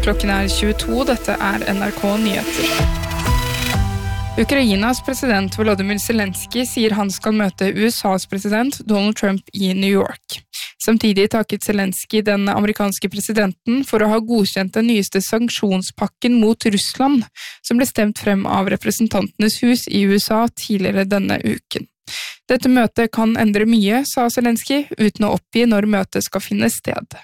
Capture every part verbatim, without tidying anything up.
Klokken er tjueto, dette er N R K Nyheter. Ukrainas president Volodymyr Zelensky sier han skal møte U S A's president Donald Trump i New York. Samtidig takket Zelensky den amerikanske presidenten for å ha godkjent den nyeste sanksjonspakken mot Russland, som ble stemt frem av representantenes hus i U S A tidligere denne uken. Dette møtet kan endre mye, sa Zelensky, uten å oppgi når møtet skal finne sted.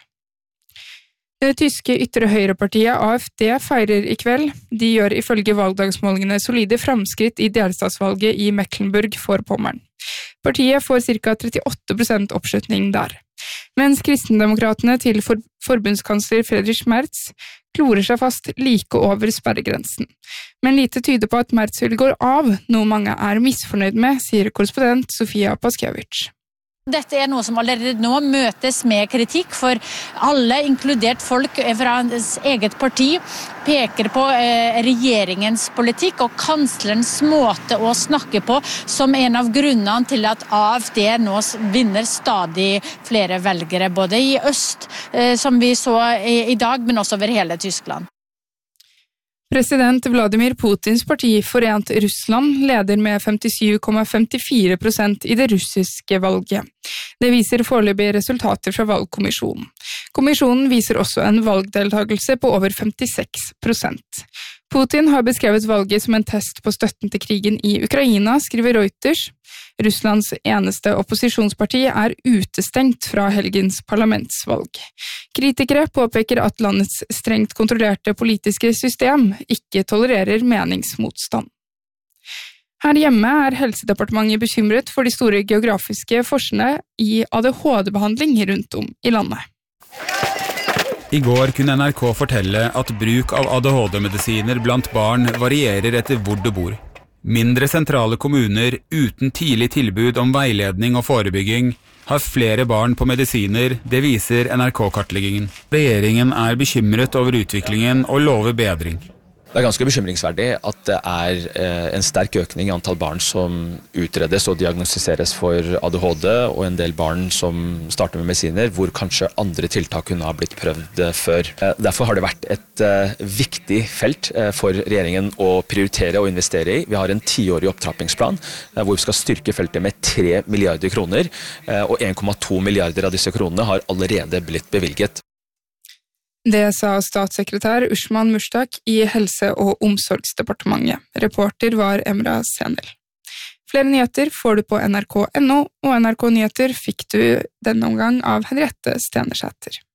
Det tyske ytre høyrepartiet A F D feirer i kveld. De gjør ifølge valgdagsmålingene solide framskritt i delstatsvalget i Mecklenburg-Vorpommern. Partiet får ca. trettiåtte prosent oppslutning der. Mens kristendemokratene til for- forbundskansler Friedrich Merz klorer seg fast like over sperregrensen. Men lite tyder på at Merz vil gå av, noe mange er misfornøyd med, sier korrespondent Sofia Paskiewicz. Dette er noe som allerede nå møtes med kritikk, for alle, inkludert folk fra hans eget parti, peker på eh, regjeringens politikk og kanslerens måte å snakke på som en av grunnene til at A F D nå vinner stadig flere velgere, både i øst, eh, som vi så i, i dag, men også over hele Tyskland. President Vladimir Putins parti Forent Russland leder med femtisju komma femtifire prosent i det russiske valget. Det viser foreløpige resultater fra valgkommisjonen. Kommisjonen viser også en valgdeltagelse på over femtiseks prosent. Putin har beskrevet valget som en test på støtten til krigen i Ukraina, skriver Reuters. Russlands eneste opposisjonsparti er utestengt fra helgens parlamentsvalg. Kritikere påpeker at landets strengt kontrollerte politiske system ikke tolererer meningsmotstand. Her hjemme er Helsedepartementet bekymret for de store geografiske forskjellene i A D H D-behandling rundt om i landet. I går kunne N R K fortelle at bruk av A D H D-medisiner blant barn varierer etter hvor du bor. Mindre sentrale kommuner uten tidlig tilbud om veiledning og forebygging har flere barn på medisiner, det viser N R K-kartleggingen. Regjeringen er bekymret over utviklingen og lover bedring. Det er ganske bekymringsverdig at det er en sterk økning i antall barn som utredes og diagnostiseres for A D H D, og en del barn som starter med medisiner, hvor kanskje andre tiltak kunne ha blitt prøvd før. Derfor har det vært et viktig felt for regjeringen å prioritere og investere i. Vi har en tiårig opptrappingsplan, hvor vi skal styrke feltet med tre milliarder kroner, og en komma to milliarder av disse kronene har allerede blitt bevilget. Det sa statssekretær Ushman Mushtaq i Helse- og omsorgsdepartementet. Reporter var Emra Senel. Flere nyheter får du på N R K punktum no, og N R K Nyheter fikk du denne omgang av Henriette Stenersæter.